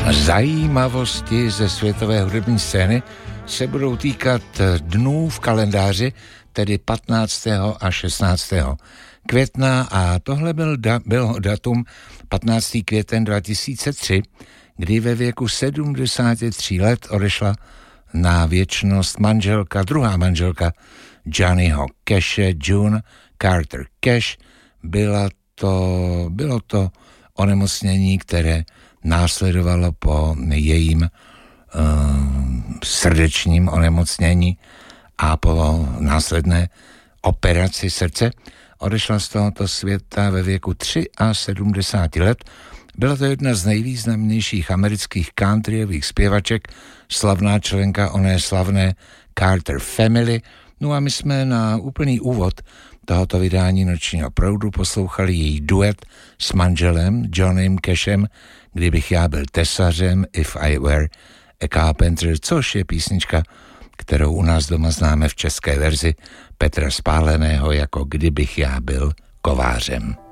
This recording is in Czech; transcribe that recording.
Zajímavosti ze světové hudební scény se budou týkat dnů v kalendáři, tedy 15. a 16. května, a tohle bylo datum 15. květen 2003, kdy ve věku 73 let odešla na věčnost druhá manželka Johnnyho Cashe, June Carter Cash. Bylo to onemocnění, které následovalo po jejím srdečním onemocnění a po následné operaci srdce. Odešla z tohoto světa ve věku 73 let. Byla to jedna z nejvýznamnějších amerických countryových zpěvaček, slavná členka oné slavné Carter Family. No a my jsme na úplný úvod tohoto vydání Nočního proudu poslouchali její duet s manželem Johnnym Cashem, Kdybych já byl tesařem, If I Were a Carpenter, což je písnička, kterou u nás doma známe v české verzi Petra Spáleného jako Kdybych já byl kovářem.